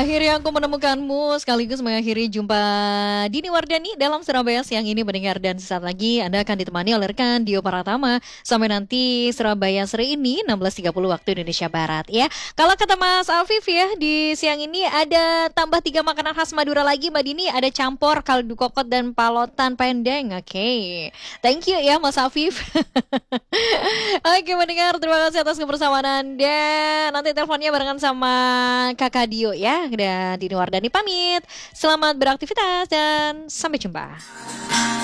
Akhirnya aku menemukanmu sekaligus mengakhiri jumpa Dini Wardani dalam Surabaya siang ini mendengar dan sesaat lagi Anda akan ditemani oleh rekan Dio Pratama sampai nanti Surabaya sore ini 16.30 waktu Indonesia Barat ya. Kalau kata Mas Afif ya di siang ini ada tambah 3 makanan khas Madura lagi Mbak Dini, ada campur, kaldu kokot dan palotan pendeng. Oke. Thank you ya Mas Afif. Oke mendengar, terima kasih atas kebersamaan Anda. Nanti teleponnya barengan sama Kakak Dio ya. Dan Dini Wardani pamit. Selamat beraktivitas dan sampai jumpa.